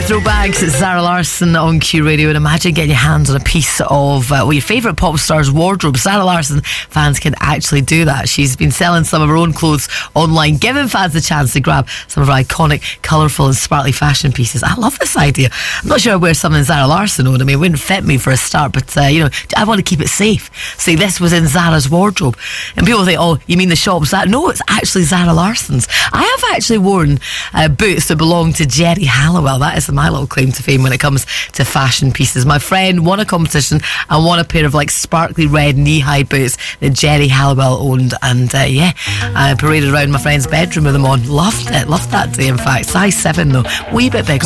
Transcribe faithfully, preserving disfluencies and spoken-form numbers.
Throwbacks, it's Zara Larsson on Q Radio, and imagine getting your hands on a piece of uh, well, your favourite pop star's wardrobe. Zara Larsson fans can actually do that. She's been selling some of her own clothes online, giving fans the chance to grab some of her iconic, colourful and sparkly fashion pieces. I love this idea. I'm not sure I'd wear something Zara Larsson owned. I mean, it wouldn't fit me for a start, but uh, you know, I want to keep it safe. See, this was in Zara's wardrobe, and people think, oh, you mean the shop's that? No, it's actually Zara Larsson's. I have actually worn uh, boots that belong to Geri Halliwell. That is my little claim to fame when it comes to fashion pieces. My friend won a competition and won a pair of like sparkly red knee-high boots that Geri Halliwell owned, and uh, yeah, I paraded around my friend's bedroom with them on. Loved it, loved that day. In fact, size seven though, wee bit big.